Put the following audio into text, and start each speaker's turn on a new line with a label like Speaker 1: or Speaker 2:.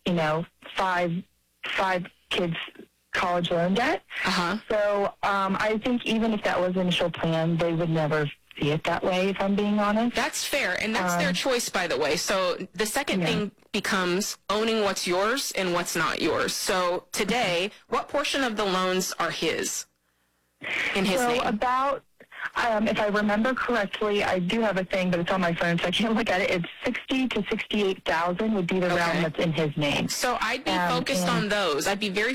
Speaker 1: five kids' college loan debt.
Speaker 2: Uh-huh.
Speaker 1: So I think even if that was the initial plan, they would never see it that way, if I'm being honest.
Speaker 2: That's fair, and that's their choice, by the way. So the second thing becomes owning what's yours and what's not yours. So today, what portion of the loans are his, in his name?
Speaker 1: So about, if I remember correctly, I do have a thing, but it's on my phone, so I can't look at it. It's 60 to 68,000 would be the realm that's in his name.
Speaker 2: So I'd be focused on those. I'd be very